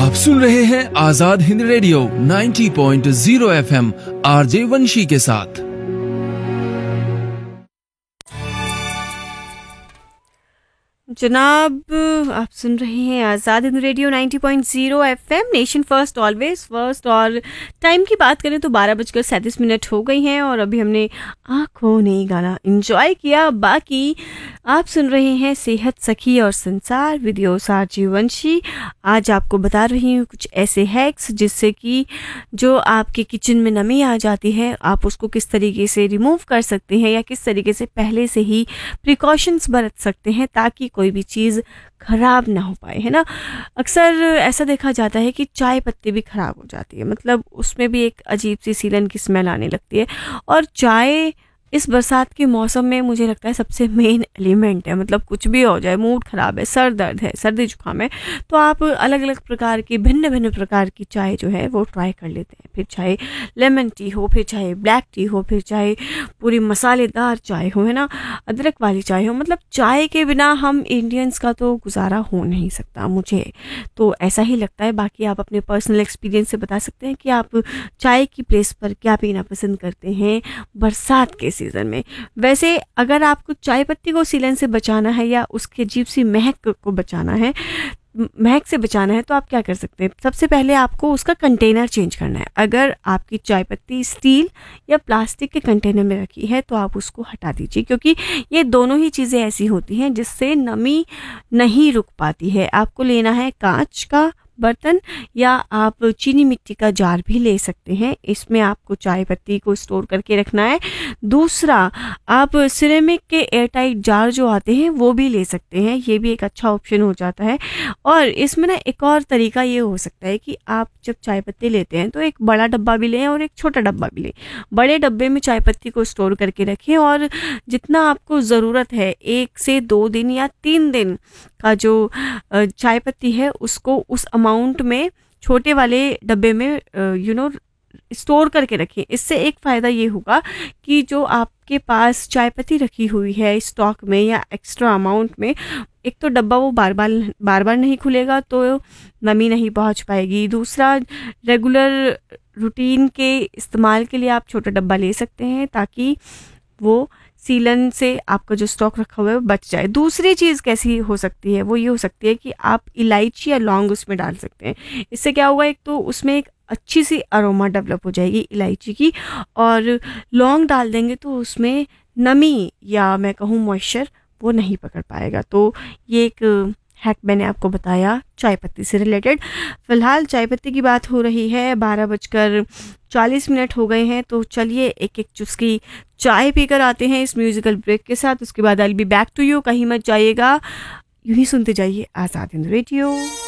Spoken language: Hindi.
आप सुन रहे हैं Azad Hind radio 90.0 FM RJ वंशी के साथ। जनाब, आप सुन रहे हैं Azad Hind radio 90.0 FM, nation first always first. और टाइम की बात करें तो 12:37 हो गई हैं और अभी हमने आँखों ने गाना एंजॉय किया। बाकी आप सुन रहे हैं सेहत सखी और संसार वीडियो सार वंशी। आज आपको बता रही हूँ कुछ ऐसे हैक्स जिससे कि जो आपके किचन में नमी आ जाती है आप उसको किस तरीके से रिमूव कर सकते हैं या किस तरीके से पहले से ही प्रिकॉशंस बरत सकते हैं ताकि कोई भी चीज़ खराब ना हो पाए, है ना। अक्सर ऐसा देखा जाता है कि चाय पत्ती भी खराब हो जाती है, मतलब उसमें भी एक अजीब सी सीलन की स्मेल आने लगती है। और चाय इस बरसात के मौसम में मुझे लगता है सबसे मेन एलिमेंट है। मतलब कुछ भी हो जाए, मूड ख़राब है, सर दर्द है, सर्दी जुकाम है, तो आप अलग अलग प्रकार की भिन्न भिन्न प्रकार की चाय जो है वो ट्राई कर लेते हैं। फिर चाहे लेमन टी हो, फिर चाहे ब्लैक टी हो, फिर चाहे पूरी मसालेदार चाय हो, है ना, अदरक वाली चाय हो। मतलब चाय के बिना हम इंडियंस का तो गुजारा हो नहीं सकता, मुझे तो ऐसा ही लगता है। बाकी आप अपने पर्सनल एक्सपीरियंस से बता सकते हैं कि आप चाय की प्लेस पर क्या पीना पसंद करते हैं बरसात के सीज़न में। वैसे अगर आपको चाय पत्ती को सीलन से बचाना है या उसके अजीब सी महक को बचाना है, महक से बचाना है, तो आप क्या कर सकते हैं। सबसे पहले आपको उसका कंटेनर चेंज करना है। अगर आपकी चाय पत्ती स्टील या प्लास्टिक के कंटेनर में रखी है तो आप उसको हटा दीजिए, क्योंकि ये दोनों ही चीज़ें ऐसी होती हैं जिससे नमी नहीं रुक पाती है। आपको लेना है कांच का बर्तन या आप चीनी मिट्टी का जार भी ले सकते हैं। इसमें आपको चाय पत्ती को स्टोर करके रखना है। दूसरा, आप सिरेमिक के एयरटाइट जार जो आते हैं वो भी ले सकते हैं, ये भी एक अच्छा ऑप्शन हो जाता है। और इसमें ना एक और तरीका ये हो सकता है कि आप जब चाय पत्ती लेते हैं तो एक बड़ा डब्बा भी लें और एक छोटा डब्बा भी लें। बड़े डब्बे में चाय पत्ती को स्टोर करके रखें और जितना आपको ज़रूरत है 1 से 2 दिन या 3 दिन का जो चाय पत्ती है उसको उस अमाउंट में छोटे वाले डब्बे में स्टोर करके रखें। इससे एक फ़ायदा ये होगा कि जो आपके पास चाय पत्ती रखी हुई है स्टॉक में या एक्स्ट्रा अमाउंट में, एक तो डब्बा वो बार बार नहीं खुलेगा तो नमी नहीं पहुंच पाएगी। दूसरा, रेगुलर रूटीन के इस्तेमाल के लिए आप छोटा डब्बा ले सकते हैं ताकि वो सीलन से आपका जो स्टॉक रखा हुआ है वो बच जाए। दूसरी चीज़ कैसी हो सकती है, वो ये हो सकती है कि आप इलायची या लौंग उसमें डाल सकते हैं। इससे क्या होगा, एक तो उसमें एक अच्छी सी अरोमा डेवलप हो जाएगी इलायची की, और लौंग डाल देंगे तो उसमें नमी या मैं कहूँ मॉइस्चर वो नहीं पकड़ पाएगा। तो ये एक हैक मैंने आपको बताया चाय पत्ती से रिलेटेड। फ़िलहाल चाय पत्ती की बात हो रही है, 12:40 हो गए हैं, तो चलिए एक एक चुस्की चाय पीकर आते हैं इस म्यूज़िकल ब्रेक के साथ। उसके बाद I will be back to you. कहीं मत जाइएगा, यूं ही सुनते जाइए आज़ाद हिंद रेडियो।